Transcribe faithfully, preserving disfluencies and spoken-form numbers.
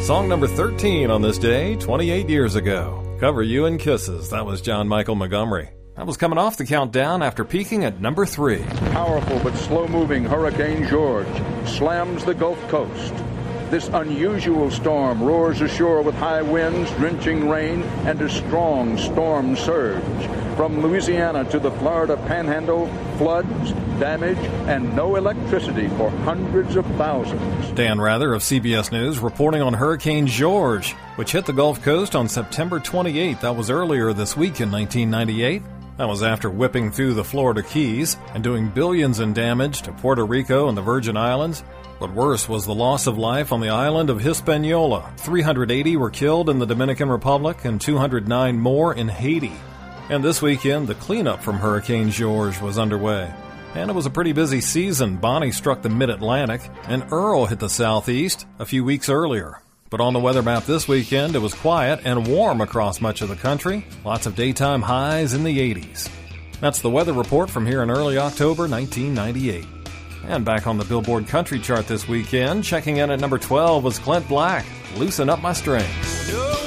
Song number thirteen on this day, twenty-eight years ago. Cover You in Kisses. That was John Michael Montgomery. That was coming off the countdown after peaking at number three. Powerful but slow-moving Hurricane George slams the Gulf Coast. This unusual storm roars ashore with high winds, drenching rain, and a strong storm surge. From Louisiana to the Florida Panhandle, floods, damage, and no electricity for hundreds of thousands. Dan Rather of C B S News reporting on Hurricane George, which hit the Gulf Coast on September twenty-eighth. That was earlier this week in nineteen ninety-eight. That was after whipping through the Florida Keys and doing billions in damage to Puerto Rico and the Virgin Islands. But worse was the loss of life on the island of Hispaniola. three hundred eighty were killed in the Dominican Republic and two hundred nine more in Haiti. And this weekend, the cleanup from Hurricane George was underway. And it was a pretty busy season. Bonnie struck the mid-Atlantic, and Earl hit the southeast a few weeks earlier. But on the weather map this weekend, it was quiet and warm across much of the country. Lots of daytime highs in the eighties. That's the weather report from here in early October nineteen ninety-eight. And back on the Billboard Country chart this weekend, checking in at number twelve was Clint Black, Loosen Up My Strings.